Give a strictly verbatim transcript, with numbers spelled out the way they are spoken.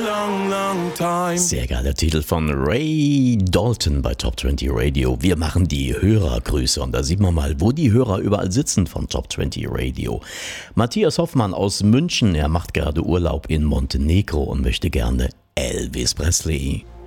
Long, long time. Sehr geiler Titel von Ray Dalton bei Top zwanzig Radio. Wir machen die Hörergrüße und da sieht man mal, wo die Hörer überall sitzen von Top zwanzig Radio. Matthias Hoffmann aus München, er macht gerade Urlaub in Montenegro und möchte gerne Elvis Presley.